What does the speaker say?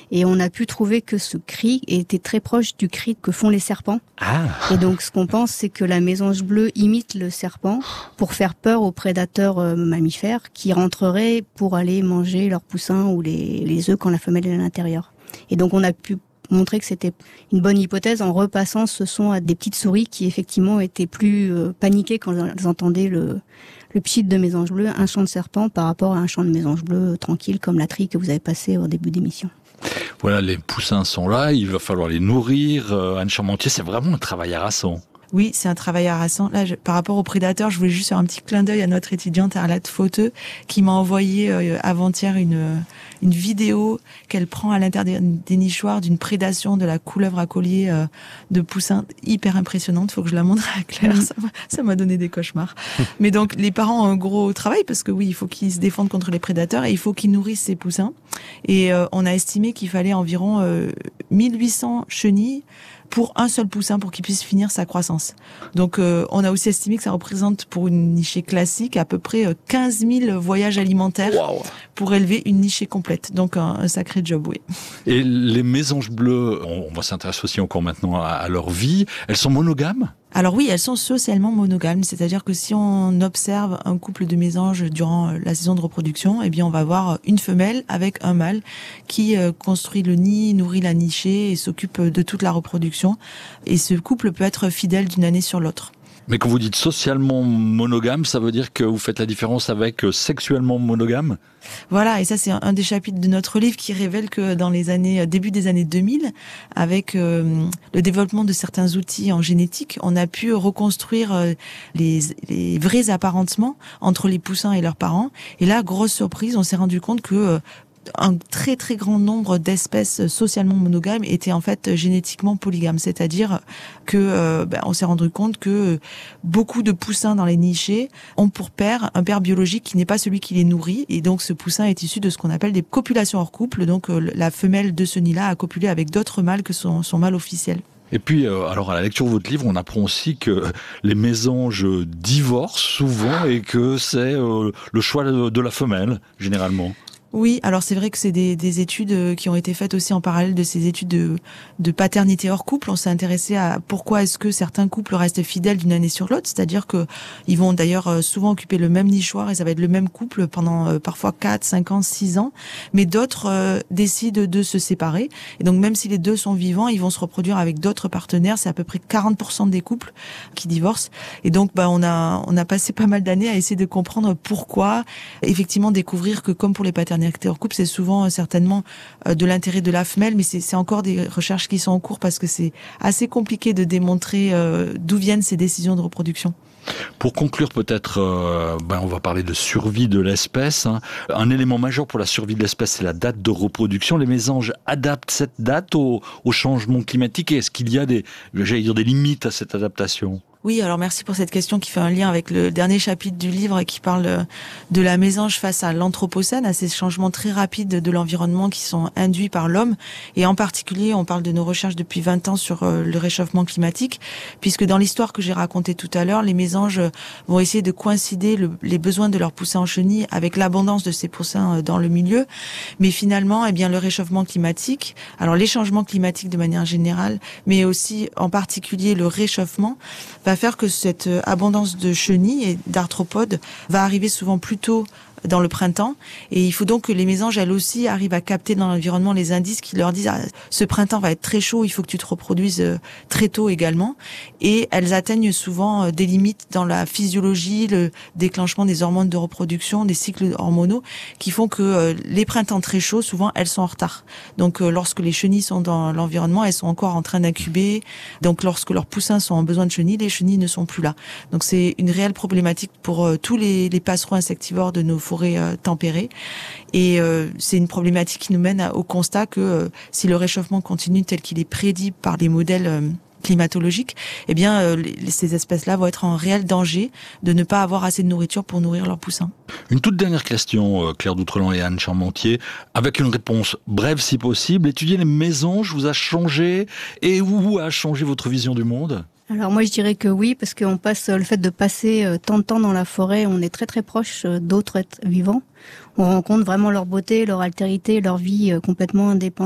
Et on a pu trouver que ce cri était très proche du cri que font les serpents. Ah. Et donc, ce qu'on pense, c'est que la mésange bleue imite le serpent pour faire peur aux prédateurs mammifères qui rentreraient pour aller manger leurs poussins ou les œufs quand la femelle est à l'intérieur. Et donc, on a pu montrer que c'était une bonne hypothèse en repassant ce son à des petites souris qui, effectivement, étaient plus paniquées quand elles entendaient le pchit de mésange bleue, un chant de serpent par rapport à un chant de mésange bleue tranquille comme la trille que vous avez passé au début d'émission. Voilà, les poussins sont là, il va falloir les nourrir. Anne Charmentier, c'est vraiment un travail harassant. Oui, c'est un travail harassant. Là, par rapport aux prédateurs, je voulais juste faire un petit clin d'œil à notre étudiante Arlette Fauteux qui m'a envoyé avant-hier une vidéo qu'elle prend à l'intérieur des nichoirs d'une prédation de la couleuvre à collier de poussins hyper impressionnante. Faut que je la montre à Claire. Ça m'a donné des cauchemars. Mais donc, les parents ont un gros travail parce que oui, il faut qu'ils se défendent contre les prédateurs et il faut qu'ils nourrissent ces poussins. Et on a estimé qu'il fallait environ 1800 chenilles pour un seul poussin pour qu'il puisse finir sa croissance. Donc on a aussi estimé que ça représente pour une nichée classique à peu près 15 000 voyages alimentaires pour élever une nichée complète. Donc un sacré job, oui. Et les mésanges bleues, on va s'intéresser aussi encore maintenant à leur vie, elles sont monogames ? Alors oui, elles sont socialement monogames, c'est-à-dire que si on observe un couple de mésanges durant la saison de reproduction, eh bien on va avoir une femelle avec un mâle qui construit le nid, nourrit la nichée et s'occupe de toute la reproduction. Et ce couple peut être fidèle d'une année sur l'autre. Mais quand vous dites socialement monogame, ça veut dire que vous faites la différence avec sexuellement monogame ? Voilà, et ça c'est un des chapitres de notre livre qui révèle que dans les début des années 2000, avec le développement de certains outils en génétique, on a pu reconstruire les vrais apparentements entre les poussins et leurs parents. Et là, grosse surprise, on s'est rendu compte que un très très grand nombre d'espèces socialement monogames étaient en fait génétiquement polygames, c'est-à-dire que on s'est rendu compte que beaucoup de poussins dans les nichées ont pour père un père biologique qui n'est pas celui qui les nourrit, et donc ce poussin est issu de ce qu'on appelle des copulations hors couple. Donc la femelle de ce nid-là a copulé avec d'autres mâles que son mâle officiel. Et puis, alors à la lecture de votre livre, on apprend aussi que les mésanges divorcent souvent et que c'est le choix de la femelle, généralement. Oui, alors c'est vrai que c'est des études qui ont été faites aussi en parallèle de ces études de paternité hors couple. On s'est intéressé à pourquoi est-ce que certains couples restent fidèles d'une année sur l'autre, c'est-à-dire que ils vont d'ailleurs souvent occuper le même nichoir et ça va être le même couple pendant parfois 4, 5 ans, 6 ans, mais d'autres décident de se séparer. Et donc même si les deux sont vivants, ils vont se reproduire avec d'autres partenaires. C'est à peu près 40% des couples qui divorcent. Et donc on a passé pas mal d'années à essayer de comprendre pourquoi, effectivement découvrir que comme pour les paternités hors couple, c'est souvent certainement de l'intérêt de la femelle, mais c'est encore des recherches qui sont en cours parce que c'est assez compliqué de démontrer d'où viennent ces décisions de reproduction. Pour conclure, peut-être, on va parler de survie de l'espèce. Un élément majeur pour la survie de l'espèce, c'est la date de reproduction. Les mésanges adaptent cette date au changement climatique. Et est-ce qu'il y a des limites à cette adaptation ? Oui, alors merci pour cette question qui fait un lien avec le dernier chapitre du livre qui parle de la mésange face à l'anthropocène, à ces changements très rapides de l'environnement qui sont induits par l'homme. Et en particulier, on parle de nos recherches depuis 20 ans sur le réchauffement climatique, puisque dans l'histoire que j'ai racontée tout à l'heure, les mésanges vont essayer de coïncider les besoins de leurs poussins en chenille avec l'abondance de ces poussins dans le milieu. Mais finalement, le réchauffement climatique, alors les changements climatiques de manière générale, mais aussi en particulier le réchauffement, va faire que cette abondance de chenilles et d'arthropodes va arriver souvent plus tôt dans le printemps, et il faut donc que les mésanges elles aussi arrivent à capter dans l'environnement les indices qui leur disent ce printemps va être très chaud, il faut que tu te reproduises très tôt également, et elles atteignent souvent des limites dans la physiologie, le déclenchement des hormones de reproduction, des cycles hormonaux qui font que les printemps très chauds, souvent elles sont en retard. Donc lorsque les chenilles sont dans l'environnement, elles sont encore en train d'incuber, donc lorsque leurs poussins sont en besoin de chenilles, les chenilles ne sont plus là. Donc c'est une réelle problématique pour tous les passereaux insectivores de nos forêts tempérées, et c'est une problématique qui nous mène au constat que si le réchauffement continue tel qu'il est prédit par les modèles climatologiques, ces espèces-là vont être en réel danger de ne pas avoir assez de nourriture pour nourrir leurs poussins. Une toute dernière question, Claire Doutrelan et Anne Charmentier, avec une réponse brève si possible. Étudier les mésanges vous a changé, et où a changé votre vision du monde ? Alors moi je dirais que oui, parce que le fait de passer tant de temps dans la forêt, on est très très proche d'autres êtres vivants. On rencontre vraiment leur beauté, leur altérité, leur vie complètement indépendante.